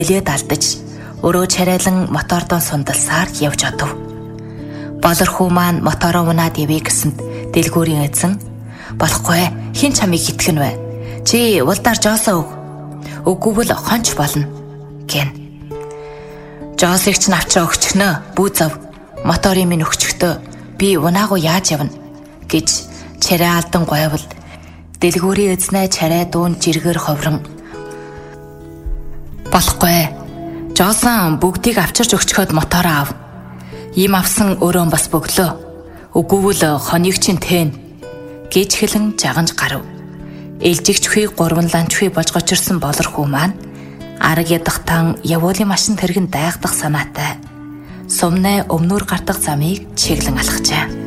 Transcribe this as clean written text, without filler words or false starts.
Илээд алдаж өрөө чарайлан мотордоо сундалсаар явж одов. Болор хүү маань мотороо унаад явъя гэсэнд дэлгүүрийн эзэн "Болохгүй, хэн чамыг итгэн вэ? Чи улдаар жоосоо өг. Үгүй бол хонч болно" гэн. "Жоосыг ч навчаа өгчихнө. Бүү зав. Моторын минь өгчөхдөө би унаагүй яаж явна" гэж чарай алдан гойвол дэлгүүрийн эзнээ чарай дуун жиргээр ховрон "Болохгүй. Жоосон бүгдийг авчирч өгчхөд мотороо ав. Им авсан өрөө бас бөглөө. Үгүй л хоныг чинь тээн" гэж хэлэн жаганж гарав. Элжигчхүй 3 ланчхүй болж гочирсан болор хүү маань арга ядахтан явуулын машин тэргэн дайгдах санаатай сумнаа өмнөр гартах замыг чиглэн алхажээ.